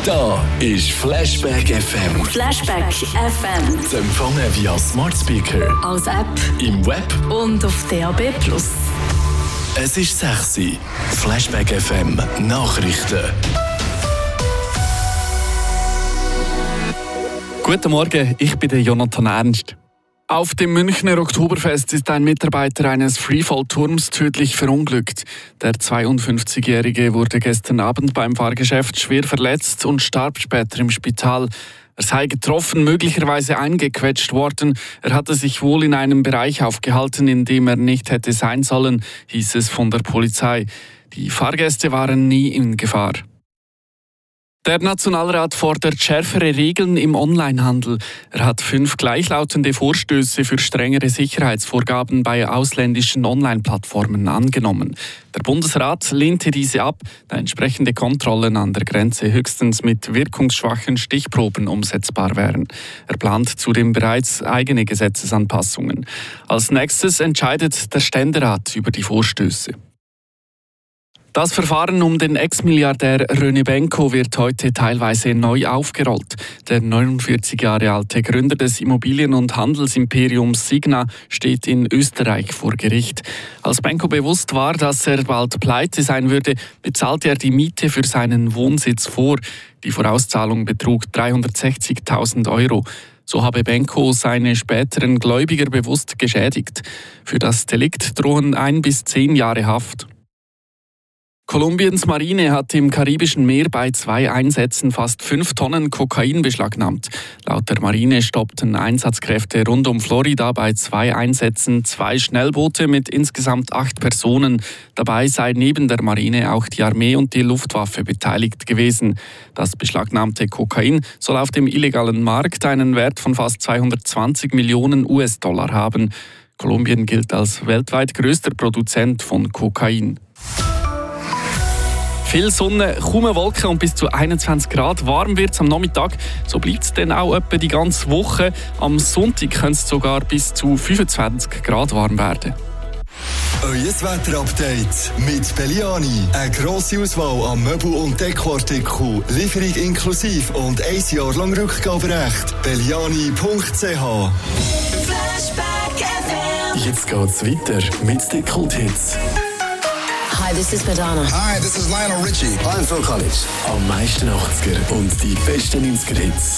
Da ist Flashback FM. Flashback FM. Zu empfangen via Smart Speaker, Als App im Web. und auf DAB+. Es ist 6 Uhr. Flashback FM Nachrichten. Guten Morgen, ich bin der Jonathan Ernst. Auf dem Münchner Oktoberfest ist ein Mitarbeiter eines Freefall-Turms tödlich verunglückt. Der 52-Jährige wurde gestern Abend beim Fahrgeschäft schwer verletzt und starb später im Spital. Er sei getroffen, möglicherweise eingequetscht worden. Er hatte sich wohl in einem Bereich aufgehalten, in dem er nicht hätte sein sollen, hieß es von der Polizei. Die Fahrgäste waren nie in Gefahr. Der Nationalrat fordert schärfere Regeln im Onlinehandel. Er hat 5 gleichlautende Vorstöße für strengere Sicherheitsvorgaben bei ausländischen Online-Plattformen angenommen. Der Bundesrat lehnte diese ab, da entsprechende Kontrollen an der Grenze höchstens mit wirkungsschwachen Stichproben umsetzbar wären. Er plant zudem bereits eigene Gesetzesanpassungen. Als nächstes entscheidet der Ständerat über die Vorstöße. Das Verfahren um den Ex-Milliardär René Benko wird heute teilweise neu aufgerollt. Der 49 Jahre alte Gründer des Immobilien- und Handelsimperiums Signa steht in Österreich vor Gericht. Als Benko bewusst war, dass er bald pleite sein würde, bezahlte er die Miete für seinen Wohnsitz vor. Die Vorauszahlung betrug 360.000 €. So habe Benko seine späteren Gläubiger bewusst geschädigt. Für das Delikt drohen 1 bis 10 Jahre Haft. Kolumbiens Marine hat im Karibischen Meer bei 2 Einsätzen fast 5 Tonnen Kokain beschlagnahmt. Laut der Marine stoppten Einsatzkräfte rund um Florida bei 2 Einsätzen 2 Schnellboote mit insgesamt 8 Personen. Dabei sei neben der Marine auch die Armee und die Luftwaffe beteiligt gewesen. Das beschlagnahmte Kokain soll auf dem illegalen Markt einen Wert von fast 220 Millionen US-Dollar haben. Kolumbien gilt als weltweit größter Produzent von Kokain. Viel Sonne, kaum Wolken und bis zu 21 Grad. Warm wird es am Nachmittag. So bleibt es dann auch etwa die ganze Woche. Am Sonntag könnte es sogar bis zu 25 Grad warm werden. Euer Wetterupdate mit Belliani. Eine grosse Auswahl an Möbel- und Dekoartikeln. Lieferung inklusive und 1 Jahr lang Rückgaberecht. Belliani.ch. Jetzt geht's weiter mit den Kulthits. Hi, this is Madonna. Hi, this is Lionel Richie. I'm Phil Collins. Am meisten 80er und die besten 90er-Hits.